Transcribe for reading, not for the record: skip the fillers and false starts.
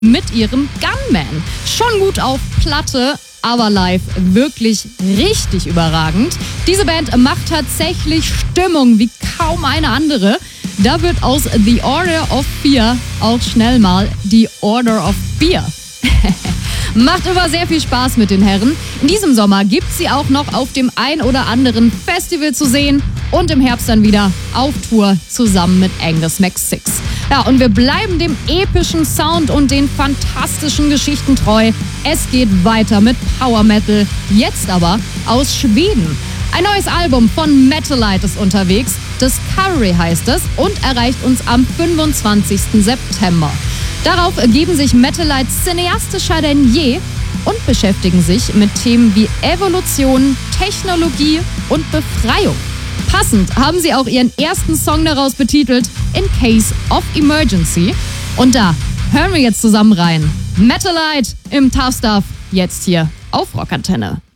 mit ihrem Gunman. Schon gut auf Platte, aber live wirklich richtig überragend. Diese Band macht tatsächlich Stimmung wie kaum eine andere. Da wird aus The Order of Fear auch schnell mal The Order of Beer. Macht immer sehr viel Spaß mit den Herren. In diesem Sommer gibt sie auch noch auf dem ein oder anderen Festival zu sehen und im Herbst dann wieder auf Tour zusammen mit Angus MacSix. Ja, und wir bleiben dem epischen Sound und den fantastischen Geschichten treu. Es geht weiter mit Power Metal, jetzt aber aus Schweden. Ein neues Album von Metalite ist unterwegs. Discovery heißt es und erreicht uns am 25. September. Darauf geben sich Metalites cineastischer denn je und beschäftigen sich mit Themen wie Evolution, Technologie und Befreiung. Passend haben sie auch ihren ersten Song daraus betitelt, In Case of Emergency. Und da hören wir jetzt zusammen rein. Metalite im Tough Stuff, jetzt hier auf Rockantenne.